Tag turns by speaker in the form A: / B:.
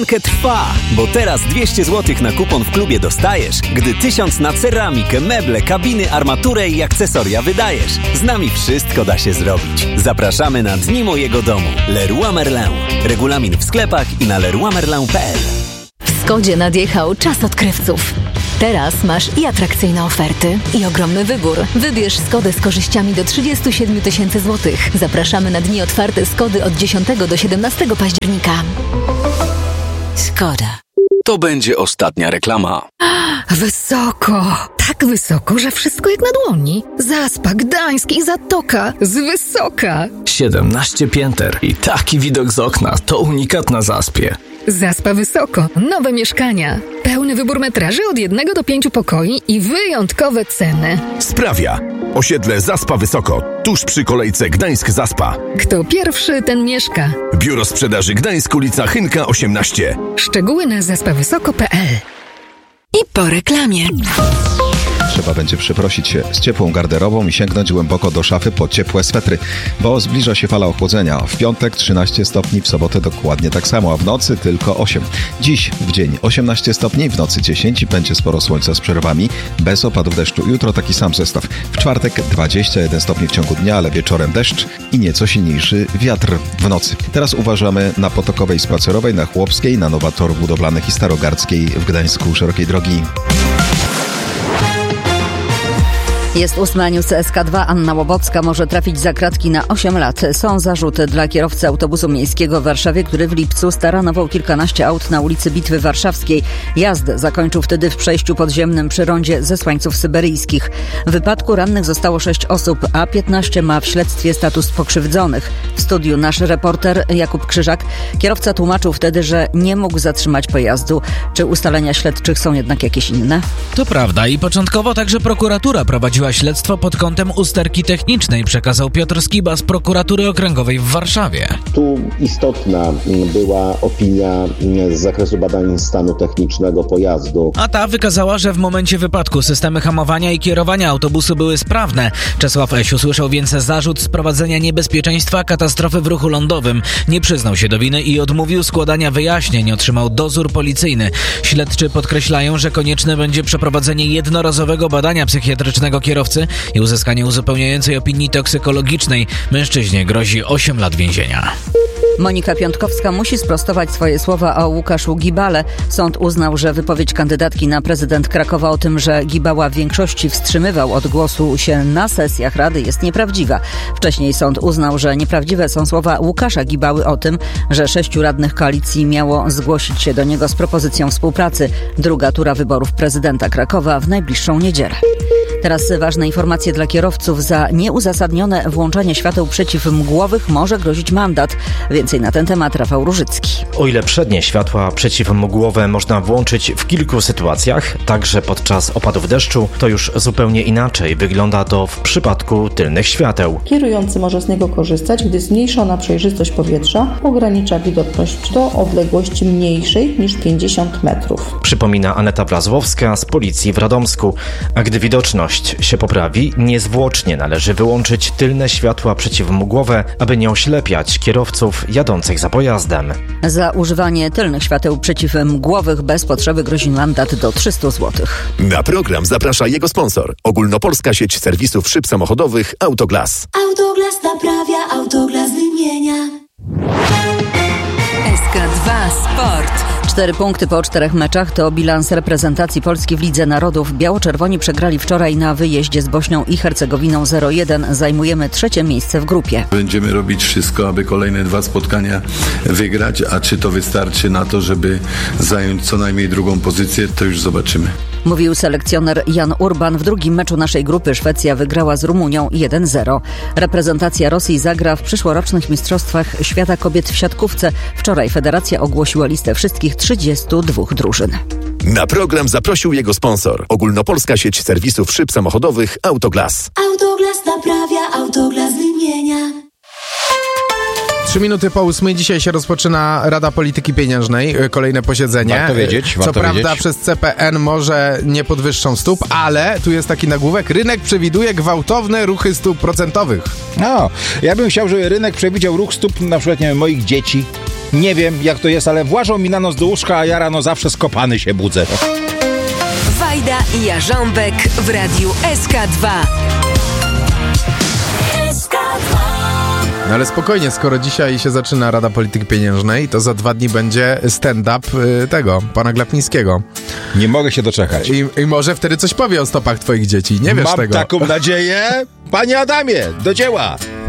A: Trwa, bo teraz 200 zł na kupon w klubie dostajesz, gdy 1000 na ceramikę, meble, kabiny, armaturę i akcesoria wydajesz. Z nami wszystko da się zrobić. Zapraszamy na Dni Mojego Domu. Leroy Merlin. Regulamin w sklepach i na leroymerlin.pl.
B: W Skodzie nadjechał czas odkrywców. Teraz masz i atrakcyjne oferty, i ogromny wybór. Wybierz Skodę z korzyściami do 37 000 złotych. Zapraszamy na dni otwarte Skody od 10 do 17 października. Skoda.
C: To będzie ostatnia reklama.
D: Wysoko! Tak wysoko, że wszystko jak na dłoni. Zaspa, Gdańsk i Zatoka z wysoka.
E: 17 pięter i taki widok z okna to unikat na Zaspie.
D: Zaspa Wysoko. Nowe mieszkania. Pełny wybór metraży od 1 do 5 pokoi i wyjątkowe ceny.
F: Sprawia. Osiedle Zaspa Wysoko. Tuż przy kolejce Gdańsk-Zaspa.
D: Kto pierwszy, ten mieszka.
F: Biuro Sprzedaży Gdańsk, ulica Chynka 18.
D: Szczegóły na zaspawysoko.pl. I po reklamie.
G: Trzeba będzie przeprosić się z ciepłą garderobą i sięgnąć głęboko do szafy po ciepłe swetry, bo zbliża się fala ochłodzenia. W piątek 13 stopni, w sobotę dokładnie tak samo, a w nocy tylko 8. Dziś w dzień 18 stopni, w nocy 10 i będzie sporo słońca z przerwami, bez opadów deszczu. Jutro taki sam zestaw. W czwartek 21 stopni w ciągu dnia, ale wieczorem deszcz i nieco silniejszy wiatr w nocy. Teraz uważamy na Potokowej Spacerowej, na Chłopskiej, na nowatorów budowlanych i Starogardzkiej w Gdańsku szerokiej drogi.
H: Jest 8 news SK2. Anna Łobocka może trafić za kratki na 8 lat. Są zarzuty dla kierowcy autobusu miejskiego w Warszawie, który w lipcu staranował kilkanaście aut na ulicy Bitwy Warszawskiej. Jazdę zakończył wtedy w przejściu podziemnym przy rondzie Zesłańców Syberyjskich. W wypadku rannych zostało 6 osób, a 15 ma w śledztwie status pokrzywdzonych. W studiu nasz reporter Jakub Krzyżak. Kierowca tłumaczył wtedy, że nie mógł zatrzymać pojazdu. Czy ustalenia śledczych są jednak jakieś inne?
I: To prawda i początkowo także prokuratura prowadziła śledztwo pod kątem usterki technicznej, przekazał Piotr Skiba z prokuratury okręgowej w Warszawie.
J: Tu istotna była opinia z zakresu badań stanu technicznego pojazdu.
I: A ta wykazała, że w momencie wypadku systemy hamowania i kierowania autobusu były sprawne. Czesław S. usłyszał więc zarzut sprowadzenia niebezpieczeństwa katastrofy w ruchu lądowym. Nie przyznał się do winy i odmówił składania wyjaśnień. Otrzymał dozór policyjny. Śledczy podkreślają, że konieczne będzie przeprowadzenie jednorazowego badania psychiatrycznego kierowcy i uzyskanie uzupełniającej opinii toksykologicznej. Mężczyźnie grozi 8 lat więzienia.
H: Monika Piątkowska musi sprostować swoje słowa o Łukaszu Gibale. Sąd uznał, że wypowiedź kandydatki na prezydent Krakowa o tym, że Gibała w większości wstrzymywał od głosu się na sesjach Rady, jest nieprawdziwa. Wcześniej sąd uznał, że nieprawdziwe są słowa Łukasza Gibały o tym, że 6 radnych koalicji miało zgłosić się do niego z propozycją współpracy. Druga tura wyborów prezydenta Krakowa w najbliższą niedzielę. Teraz ważne informacje dla kierowców. Za nieuzasadnione włączanie świateł przeciwmgłowych może grozić mandat. Więcej na ten temat Rafał Różycki.
K: O ile przednie światła przeciwmgłowe można włączyć w kilku sytuacjach, także podczas opadów deszczu, to już zupełnie inaczej wygląda to w przypadku tylnych świateł.
L: Kierujący może z niego korzystać, gdy zmniejszona przejrzystość powietrza ogranicza widoczność do odległości mniejszej niż 50 metrów.
K: Przypomina Aneta Brazłowska z policji w Radomsku. A gdy widoczność się poprawi, niezwłocznie należy wyłączyć tylne światła przeciwmgłowe, aby nie oślepiać kierowców jadących za pojazdem.
H: Za używanie tylnych świateł przeciwmgłowych bez potrzeby grozi mandat do 300 zł.
F: Na program zaprasza jego sponsor. Ogólnopolska sieć serwisów szyb samochodowych Autoglas.
M: Autoglas naprawia, Autoglas wymienia.
B: SK2 Sport.
H: 4 punkty po 4 meczach to bilans reprezentacji Polski w Lidze Narodów. Biało-czerwoni przegrali wczoraj na wyjeździe z Bośnią i Hercegowiną 0-1. Zajmujemy 3. miejsce w grupie.
N: Będziemy robić wszystko, aby kolejne 2 spotkania wygrać, a czy to wystarczy na to, żeby zająć co najmniej 2. pozycję, to już zobaczymy.
H: Mówił selekcjoner Jan Urban. W drugim meczu naszej grupy Szwecja wygrała z Rumunią 1-0. Reprezentacja Rosji zagra w przyszłorocznych Mistrzostwach Świata Kobiet w siatkówce. Wczoraj federacja ogłosiła listę wszystkich 32 drużyn.
F: Na program zaprosił jego sponsor. Ogólnopolska sieć serwisów szyb samochodowych Autoglas.
M: Autoglas naprawia, Autoglas wymienia.
O: 3 minuty po 8 dzisiaj się rozpoczyna Rada Polityki Pieniężnej, kolejne posiedzenie.
G: Warto wiedzieć.
O: Co prawda przez CPN może nie podwyższą stóp, ale tu jest taki nagłówek. Rynek przewiduje gwałtowne ruchy stóp procentowych.
P: No, ja bym chciał, żeby rynek przewidział ruch stóp na przykład, nie wiem, moich dzieci. Nie wiem, jak to jest, ale włażą mi na noc do łóżka, a ja rano zawsze skopany się budzę.
Q: Wajda i Jarząbek w Radiu SK2.
O: No ale spokojnie, skoro dzisiaj się zaczyna Rada Polityki Pieniężnej, to za 2 dni będzie stand-up tego, pana Glapińskiego.
P: Nie mogę się doczekać.
O: I może wtedy coś powie o stopach twoich dzieci, nie wiesz
P: Mam
O: tego.
P: taką nadzieję. Panie Adamie, do dzieła!